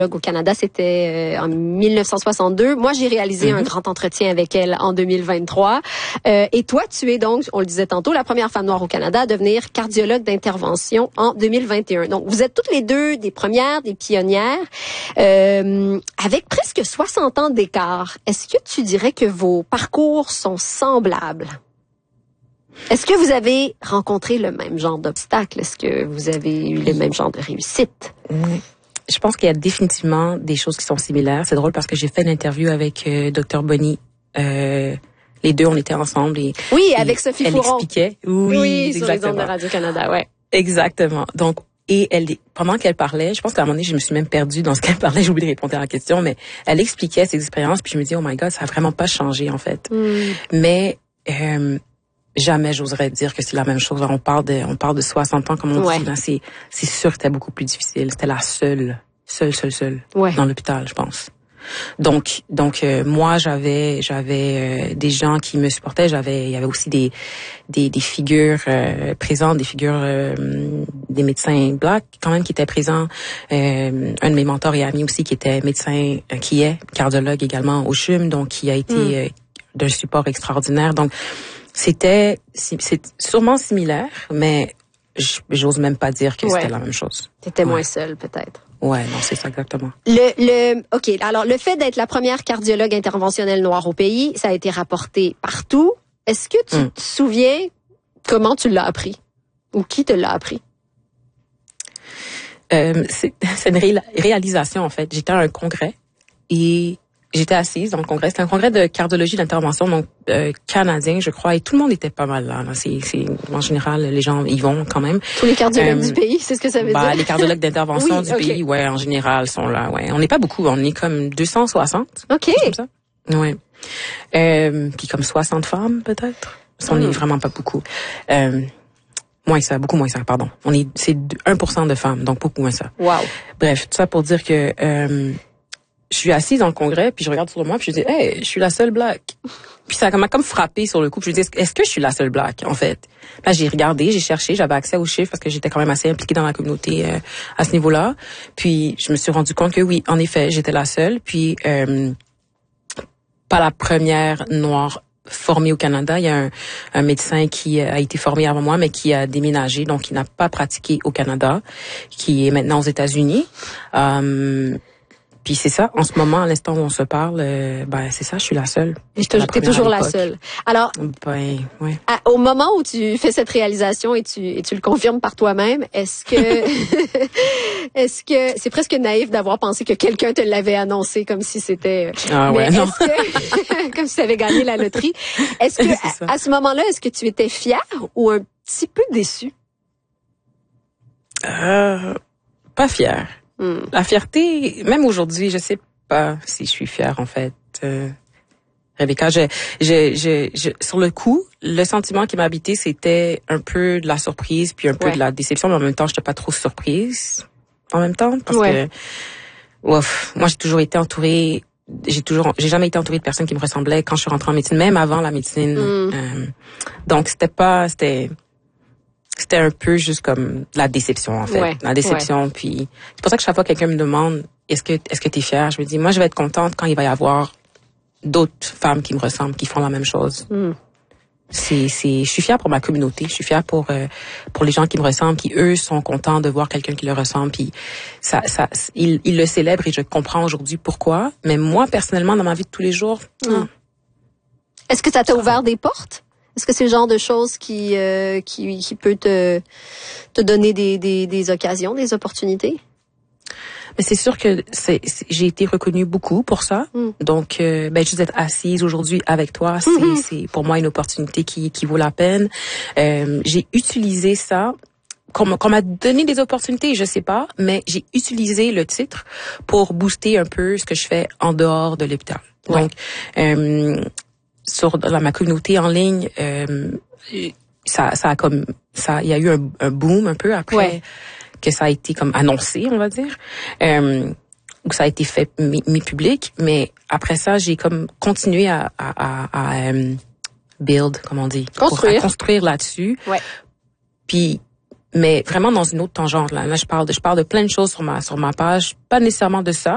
au Canada, c'était en 1962. Moi, j'ai réalisé un grand entretien avec elle en 2023. Et toi, tu es donc, on le disait tantôt, la première femme noire au Canada à devenir cardiologue d'intervention en 2021. Donc, vous êtes toutes les deux des premières, des pionnières, avec presque 60 ans d'écart. Est-ce que tu dirais que vos parcours sont semblables? Est-ce que vous avez rencontré le même genre d'obstacles? Est-ce que vous avez eu le même genre de réussite? Oui. Je pense qu'il y a définitivement des choses qui sont similaires. C'est drôle parce que j'ai fait une interview avec Dr. Bonnie. Les deux, on était ensemble. Oui, avec Sophie elle Fouron. Expliquait. Oui, sur les ondes de Radio-Canada, ouais. Exactement. Donc, pendant qu'elle parlait, je pense qu'à un moment donné, je me suis même perdue dans ce qu'elle parlait. J'ai oublié de répondre à la question, mais elle expliquait ses expériences, puis je me dis, oh my God, ça a vraiment pas changé, en fait. Mais jamais j'oserais dire que c'est la même chose. On parle de 60 ans, comme on dit. Là, c'est sûr que c'était beaucoup plus difficile. C'était la seule dans l'hôpital, je pense. Donc moi j'avais des gens qui me supportaient. Il y avait aussi des figures présentes, des figures des médecins blacks quand même qui étaient présents. Un de mes mentors et amis aussi qui était médecin, qui est cardiologue également au CHUM, donc qui a été d'un support extraordinaire. Donc c'est sûrement similaire, mais j'ose même pas dire que c'était la même chose. T'étais moins seule, peut-être. Ouais, non, c'est ça exactement. OK. Alors, le fait d'être la première cardiologue interventionnelle noire au pays, ça a été rapporté partout. Est-ce que tu te souviens comment tu l'as appris? Ou qui te l'a appris? C'est une réalisation, en fait. J'étais à un congrès et j'étais assise dans le congrès. C'était un congrès de cardiologie d'intervention, donc canadien, je crois, et tout le monde était pas mal là. C'est en général, les gens y vont quand même. Tous les cardiologues du pays, c'est ce que ça veut dire? Les cardiologues d'intervention du pays, ouais, en général, sont là. Ouais, on n'est pas beaucoup, on est comme 260. Ok. Comme ça. Ouais. Puis comme 60 femmes peut-être. On n'est vraiment pas beaucoup. Beaucoup moins ça, pardon. C'est 1% de femmes, donc beaucoup moins ça. Wow. Bref, tout ça pour dire que je suis assise dans le congrès, puis je regarde sur moi, puis je dis, hey, je suis la seule black. Puis ça m'a comme frappé sur le coup. Puis je dis, est-ce que je suis la seule black, en fait? Là, j'ai regardé, j'ai cherché, j'avais accès aux chiffres parce que j'étais quand même assez impliquée dans la communauté à ce niveau-là. Puis je me suis rendu compte que oui, en effet, j'étais la seule. Puis pas la première noire formée au Canada. Il y a un médecin qui a été formé avant moi, mais qui a déménagé, donc qui n'a pas pratiqué au Canada, qui est maintenant aux États-Unis. Puis c'est ça, en ce moment, à l'instant où on se parle, c'est ça, je suis la seule. Et t'es toujours la seule. Alors, ouais. Au moment où tu fais cette réalisation et tu le confirmes par toi-même, est-ce que c'est presque naïf d'avoir pensé que quelqu'un te l'avait annoncé comme si c'était non. Comme si tu avais gagné la loterie. Est-ce que à ce moment-là, est-ce que tu étais fière ou un petit peu déçue? Pas fière. La fierté, même aujourd'hui, je sais pas si je suis fière, en fait. Rebecca, sur le coup, le sentiment qui m'a habité, c'était un peu de la surprise, puis un peu de la déception, mais en même temps, j'étais pas trop surprise. En même temps, parce que, moi, j'ai toujours été entourée, j'ai jamais été entourée de personnes qui me ressemblaient quand je suis rentrée en médecine, même avant la médecine. Donc, c'était un peu juste comme la déception, en fait. Ouais, la déception, puis c'est pour ça que chaque fois que quelqu'un me demande est-ce que t'es fière, je me dis moi je vais être contente quand il va y avoir d'autres femmes qui me ressemblent, qui font la même chose. Je suis fière pour ma communauté, je suis fière pour les gens qui me ressemblent, qui eux sont contents de voir quelqu'un qui leur ressemble, puis ils le célèbrent et je comprends aujourd'hui pourquoi, mais moi personnellement dans ma vie de tous les jours, est-ce que ça t'a ouvert des portes? Est-ce que c'est le genre de choses qui peut te donner des occasions, des opportunités? Mais c'est sûr que j'ai été reconnue beaucoup pour ça. Donc, juste d'être assise aujourd'hui avec toi, c'est pour moi une opportunité qui vaut la peine. J'ai utilisé ça. Qu'on m'a donné des opportunités, je sais pas, mais j'ai utilisé le titre pour booster un peu ce que je fais en dehors de l'hôpital. Donc, dans ma communauté en ligne, il y a eu un boom un peu après que ça a été comme annoncé, on va dire, où ça a été fait mis public, mais après ça, j'ai comme continué à build, comme on dit, à construire là-dessus. Puis mais vraiment dans une autre tangente là. Là, je parle de plein de choses sur ma page, pas nécessairement de ça.